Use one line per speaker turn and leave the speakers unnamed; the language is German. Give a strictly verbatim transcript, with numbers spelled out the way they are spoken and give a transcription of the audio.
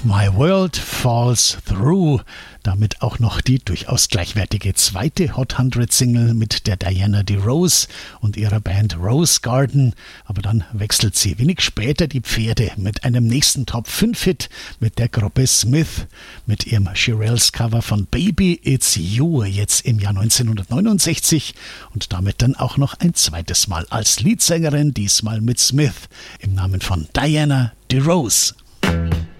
If My World Falls Through. Damit auch noch die durchaus gleichwertige zweite Hot hundred Single mit der Diana DeRose und ihrer Band Rose Garden. Aber dann wechselt sie wenig später die Pferde mit einem nächsten Top fünf Hit mit der Gruppe Smith, mit ihrem Shirelles Cover von Baby It's You, jetzt im Jahr neunzehnhundertneunundsechzig, und damit dann auch noch ein zweites Mal als Leadsängerin, diesmal mit Smith im Namen von Diana DeRose.